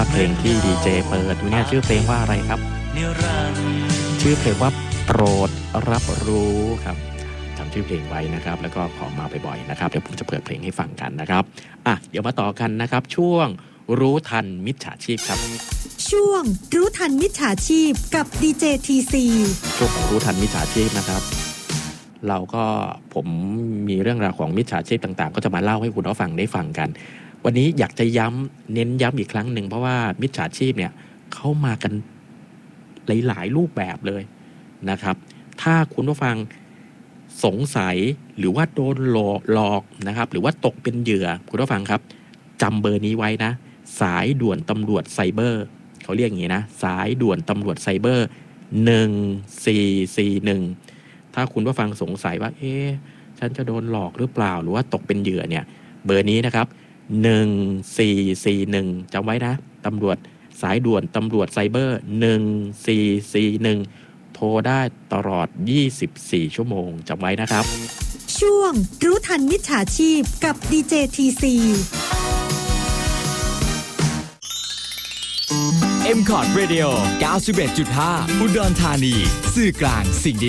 เพลงที่ดีเจเปิดอยู่เนี่ยชื่อเพลงว่าอะไรครับชื่อเพลงว่าโปรดรับรู้ครับจำชื่อเพลงไว้นะครับแล้วก็ขอมาบ่อยๆนะครับเดี๋ยวผมจะเปิดเพลงให้ฟังกันนะครับเดี๋ยวมาต่อกันนะครับช่วงรู้ทันมิจฉาชีพครับช่วงรู้ทันมิจฉาชีพกับดีเจทีซีช่วงของรู้ทันมิจฉาชีพนะครับผมมีเรื่องราวของมิจฉาชีพต่างๆก็จะมาเล่าให้คุณผู้ฟังได้ฟังกันวันนี้อยากจะเน้นย้ำอีกครั้งหนึ่งเพราะว่ามิจฉาชีพเนี่ยเข้ามากันหลายๆรูปแบบเลยนะครับถ้าคุณผู้ฟังสงสัยหรือว่าโดนหลอกนะครับหรือว่าตกเป็นเหยื่อคุณผู้ฟังครับจำเบอร์นี้ไว้นะสายด่วนตำรวจไซเบอร์เขาเรียกอย่างนี้นะสายด่วนตำรวจไซเบอร์1441ถ้าคุณผู้ฟังสงสัยว่าฉันจะโดนหลอกหรือเปล่าหรือว่าตกเป็นเหยื่อเนี่ยเบอร์นี้นะครับ1441จำไว้นะตำรวจสายด่วนตำรวจไซเบอร์1441โทรได้ตลอด24ชั่วโมงจำไว้นะครับช่วงรู้ทันมิจฉาชีพกับดีเจทีซี M-Cot Radio 91.5 อุดรธานีสื่อกลางสิ่ง